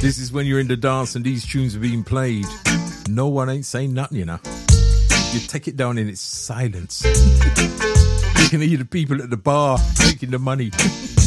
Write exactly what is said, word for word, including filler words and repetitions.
This is when you're in the dance and these tunes are being played. No one ain't saying nothing, you know. You take it down in its silence. You can hear the people at the bar taking the money.